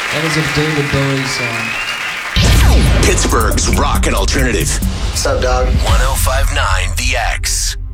That is a David Bowie song. Pittsburgh's rock and alternative. What's up, dog? 1059 The X.